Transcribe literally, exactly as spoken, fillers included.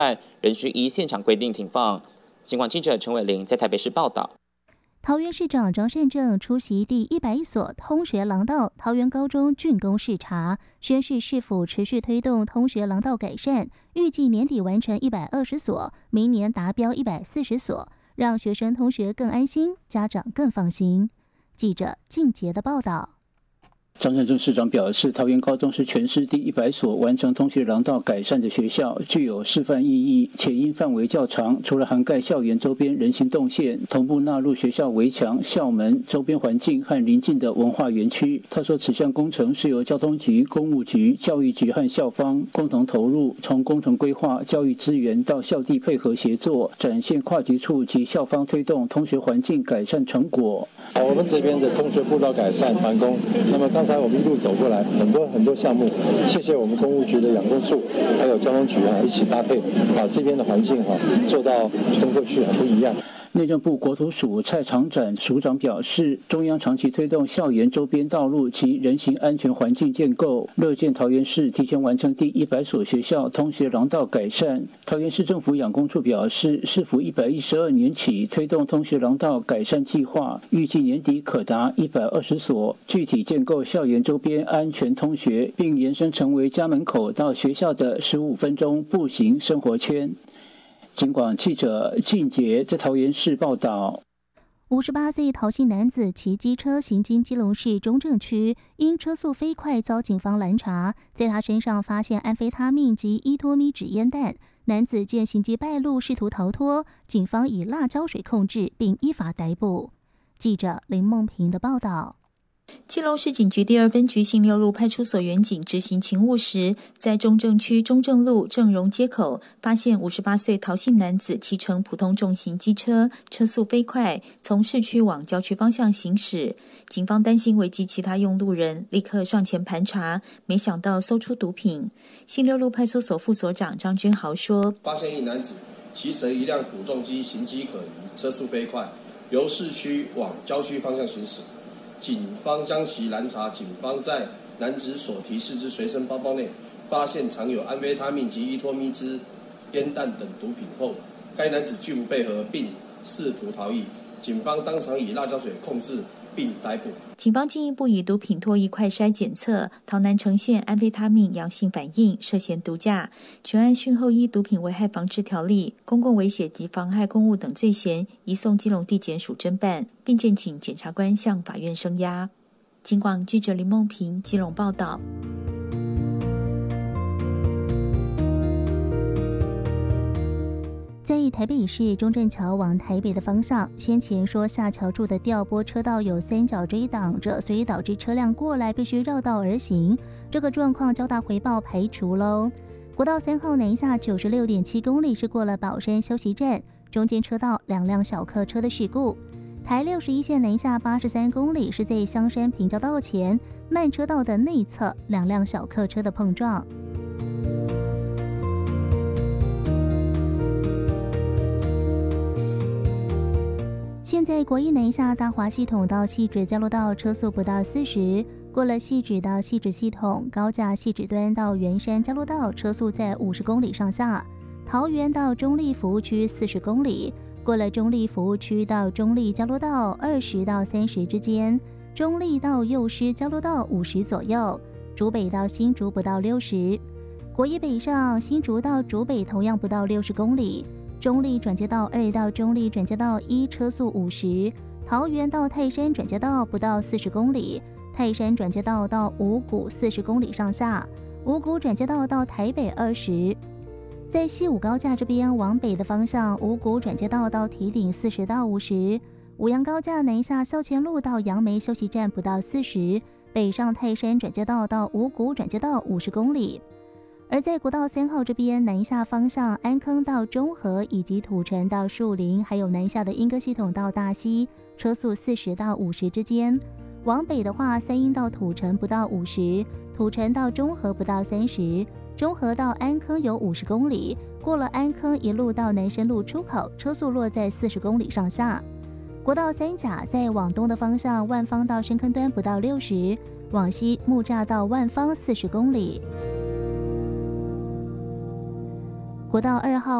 仍需依现场规定停放。尽管记者陈伟玲在台北市报道。 桃园市长张善政出席第一百所通学廊道桃园高中竣工视察，宣示市府持续推动通学廊道改善，预计年底完成一百二十所，明年达标一百四十所，让学生同学更安心，家长更放心。记者靳杰的报道。 张善政市长表示，桃园高中是全市第一百所完成通学廊道改善的学校，具有示范意义，且因范围较长，除了涵盖校园周边人行动线，同步纳入学校围墙、校门、周边环境和邻近的文化园区。他说，此项工程是由交通局、公务局、教育局和校方共同投入，从工程规划、教育资源到校地配合协作，展现跨局处及校方推动通学环境改善成果。 我们这边的通学步道改善完工，那么刚才我们一路走过来，很多很多项目，谢谢我们公务局的养工处，还有交通局啊一起搭配，把这边的环境哈做到跟过去很不一样。 内政部国土署蔡长展署长表示，中央长期推动校园周边道路及人行安全环境建构，乐见桃园市提前完成第一百所学校通学廊道改善。桃园市政府养工处表示，市府一百一十二年起推动通学廊道改善计划，预计年底可达一百二十所，具体建构校园周边安全通学，并延伸成为家门口到学校的十五分钟步行生活圈。警广记者靳杰在桃园市报道。 五十八岁陶姓男子骑机车行经基隆市中正区，因车速飞快遭警方拦查，在他身上发现安非他命及依托咪纸烟弹。男子见行迹败露，试图逃脱，警方以辣椒水控制，并依法逮捕。记者林梦平的报道。 基隆市警局第二分局新六路派出所员警执行勤务时，在中正区中正路正荣街口发现五十八岁陶姓男子骑乘普通重型机车，车速飞快，从市区往郊区方向行驶。警方担心危及其他用路人，立刻上前盘查，没想到搜出毒品。新六路派出所副所长张娟豪说， 发现一男子骑乘一辆古重机，行迹可疑，车速飞快，由市区往郊区方向行驶。警方将其拦查，警方在男子所提示之随身包包内发现藏有安非他命及依托咪之烟弹等毒品后，该男子拒不配合并试图逃逸，警方当场以辣椒水控制并逮捕。 警方进一步以毒品唾液快筛检测，陶男呈现安非他命阳性反应，涉嫌毒驾。全案讯后依毒品危害防治条例、公共危险及妨害公务等罪嫌，移送基隆地检署侦办，并建请检察官向法院声押。警广记者林梦平基隆报道。 在台北市中正桥往台北的方向，先前说下桥处的调拨车道有三角锥挡着，所以导致车辆过来必须绕道而行。这个状况交大回报排除喽。国道三号南下九十六点七公里是过了宝山休息站，中间车道两辆小客车的事故。台六十一线南下八十三公里是在香山平交道前慢车道的内侧两辆小客车的碰撞。现在国一南下大华系统到汐止交流道车速不到四十，过了汐止到汐止系统高架汐止端到圆山交流道车速在五十公里上下，桃园到中立服务区四十公里，过了中立服务区到中立交流道二十到三十之间，中立到幼师交流道五十左右，竹北到新竹不到六十，国一北上新竹到竹北同样不到六十公里。中立转接道二到中立转接道一车速五十，桃园到泰山转接道不到四十公里，泰山转接道到五股四十公里上下，五股转接道到台北二十。在西武高架这边往北的方向，五股转接道到堤顶四十到五十，五杨高架南下校前路到杨梅休息站不到四十，北上泰山转接道到五股转接道五十公里。而在国道三号这边南下方向，安坑到中和以及土城到树林，还有南下的莺歌系统到大溪，车速四十到五十之间。往北的话，三鶯到土城不到五十，土城到中和不到三十，中和到安坑有五十公里，过了安坑一路到南深路出口，车速落在四十公里上下。国道三甲在往东的方向，万芳到深坑端不到六十，往西木栅到万芳四十公里。 国道二号